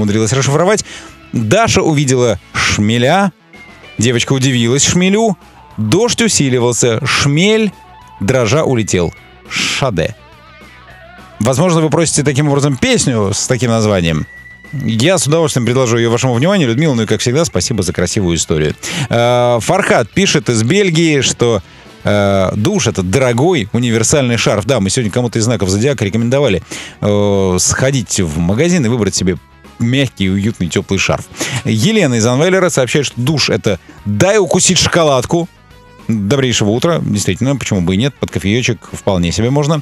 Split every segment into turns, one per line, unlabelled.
умудрилась расшифровать. Даша увидела шмеля. Девочка удивилась шмелю. Дождь усиливался. Шмель, дрожа, улетел. Шаде. Возможно, вы просите таким образом песню с таким названием. Я с удовольствием предложу ее вашему вниманию. Людмила, ну и как всегда, спасибо за красивую историю. Фархад пишет из Бельгии, что душ — это дорогой универсальный шарф. Да, мы сегодня кому-то из знаков зодиака рекомендовали сходить в магазин и выбрать себе мягкий, уютный, теплый шарф. Елена из Анвейлера сообщает, что душ — это «дай укусить шоколадку». Добрейшего утра. Действительно, почему бы и нет. Под кофеечек вполне себе можно.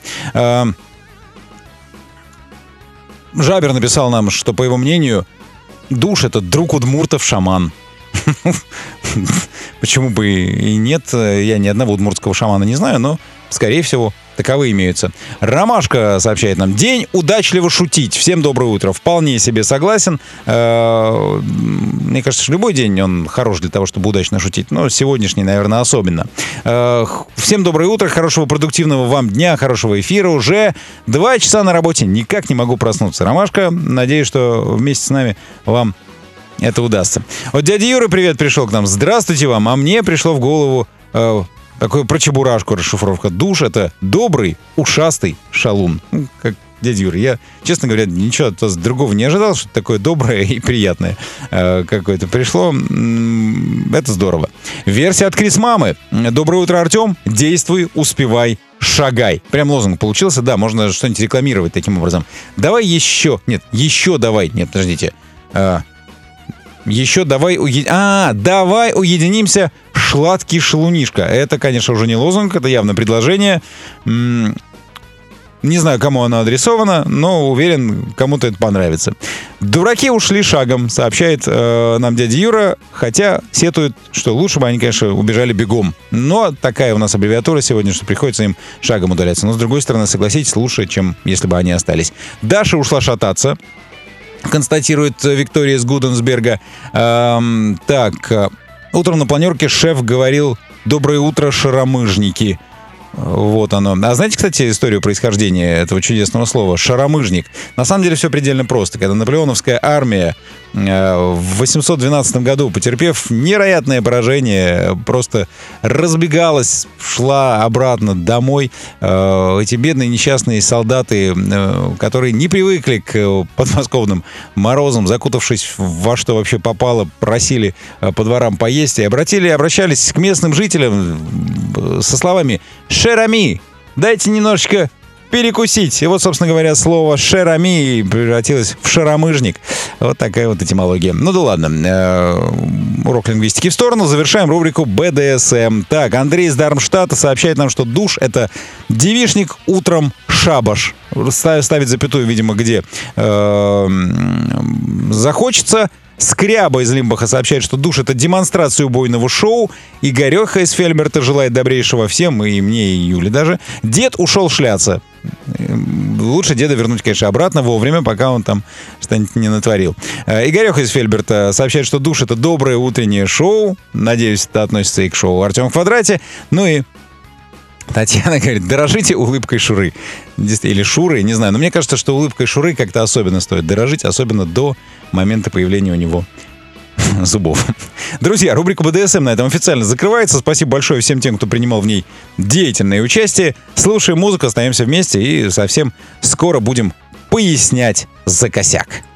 Жабер написал нам, что, по его мнению, душ — это друг удмуртов шаман. Почему бы и нет? Я ни одного удмуртского шамана не знаю, но, скорее всего, таковые имеются. Ромашка сообщает нам: день удачливо шутить. Всем доброе утро. Вполне себе согласен. Мне кажется, что любой день он хорош для того, чтобы удачно шутить. Но сегодняшний, наверное, особенно. Всем доброе утро. Хорошего продуктивного вам дня. Хорошего эфира. Уже 2 часа на работе. Никак не могу проснуться. Ромашка, надеюсь, что вместе с нами вам это удастся. Вот дядя Юра, привет, пришел к нам. Здравствуйте вам. А мне пришло в голову такую про чебурашку расшифровка. Душ — это добрый, ушастый шалун. Ну, как дядя Юра. Я, честно говоря, ничего от вас другого не ожидал, что такое доброе и приятное какое-то пришло. Это здорово. Версия от Крис-мамы. Доброе утро, Артем. Действуй, успевай, шагай. Прям лозунг получился. Да, можно что-нибудь рекламировать таким образом. Давай еще. Нет, еще давай. Нет, подождите. Еще давай уединимся, шладкий шалунишка. Это, конечно, уже не лозунг, это явно предложение. Не знаю, кому оно адресовано, но уверен, кому-то это понравится. Дураки ушли шагом, сообщает нам дядя Юра, хотя сетует, что лучше бы они, конечно, убежали бегом. Но такая у нас аббревиатура сегодня, что приходится им шагом удаляться. Но, с другой стороны, согласитесь, лучше, чем если бы они остались. Даша ушла шататься, констатирует Виктория из Гуденсберга. Утром на планерке шеф говорил: «Доброе утро, шаромыжники». Вот оно. А знаете, кстати, историю происхождения этого чудесного слова «шаромыжник»? На самом деле все предельно просто. Когда наполеоновская армия в 812 году, потерпев невероятное поражение, просто разбегалась, шла обратно домой, эти бедные несчастные солдаты, которые не привыкли к подмосковным морозам, закутавшись во что вообще попало, просили по дворам поесть и обращались к местным жителям со словами «шерами, дайте немножечко перекусить». И вот, собственно говоря, слово «шерами» превратилось в «шаромыжник». Вот такая вот этимология. Ну да ладно. Урок лингвистики в сторону. Завершаем рубрику БДСМ. Так, Андрей из Дармштадта сообщает нам, что душ — это девичник, утром шабаш. Ставит запятую, видимо, где захочется. Скряба из Лимбаха сообщает, что душ — это демонстрация убойного шоу. Игореха из Фельберта желает добрейшего всем, и мне, и Юле даже. Дед ушел шляться. Лучше деда вернуть, конечно, обратно вовремя, пока он там что-нибудь не натворил. Игореха из Фельберта сообщает, что душ — это доброе утреннее шоу. Надеюсь, это относится и к шоу «Артем в квадрате». Ну и Татьяна говорит: дорожите улыбкой Шуры. Или Шуры, не знаю. Но мне кажется, что улыбкой Шуры как-то особенно стоит дорожить, особенно до момента появления у него зубов. Друзья, рубрика БДСМ на этом официально закрывается. Спасибо большое всем тем, кто принимал в ней деятельное участие. Слушаем музыку, остаемся вместе и совсем скоро будем пояснять за косяк.